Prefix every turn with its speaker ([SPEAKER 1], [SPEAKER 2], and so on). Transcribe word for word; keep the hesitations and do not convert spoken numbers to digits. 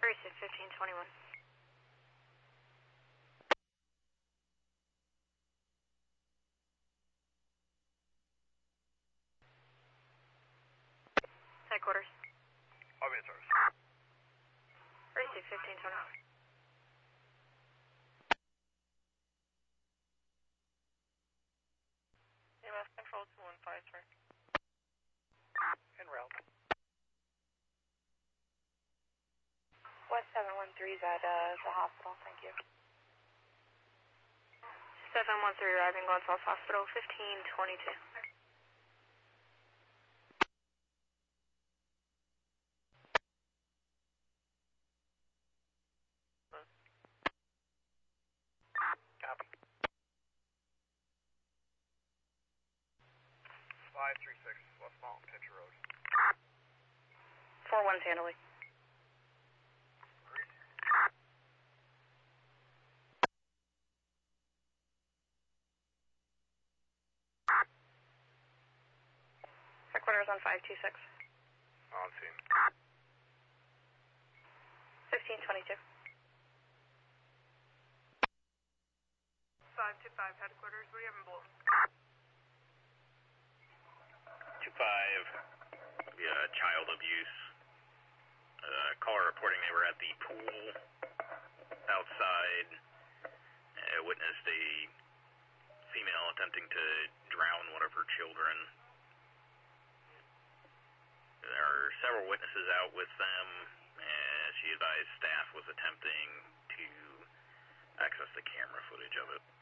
[SPEAKER 1] Precinct fifteen twenty-one. Headquarters.
[SPEAKER 2] I'll be in service.
[SPEAKER 1] Precinct fifteen twenty-one.
[SPEAKER 3] E M S Control two one five three.
[SPEAKER 2] En route.
[SPEAKER 3] West seven one three is at uh, the hospital, thank you.
[SPEAKER 1] seven one three arriving, going South Hospital, fifteen twenty-two.
[SPEAKER 2] Copy. five three six West Mountain Pitcher Road.
[SPEAKER 1] four one Sandalwood. Headquarters on five two six.
[SPEAKER 2] On scene.
[SPEAKER 1] fifteen twenty-two.
[SPEAKER 3] five two five Headquarters, what do you have in Bolton?
[SPEAKER 4] two five, yeah, child abuse. Uh, caller reporting they were at the pool outside. Uh, witnessed a female attempting to drown one of her children. There are several witnesses out with them, and she advised staff was attempting to access the camera footage of it.